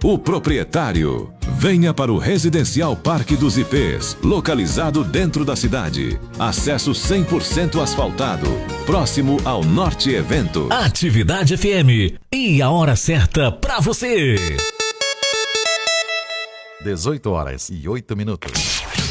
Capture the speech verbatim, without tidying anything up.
O Proprietário. Venha para o Residencial Parque dos I Pês, localizado dentro da cidade. Acesso cem por cento asfaltado, próximo ao Norte Evento. Atividade F M e a hora certa para você. dezoito horas e oito minutos.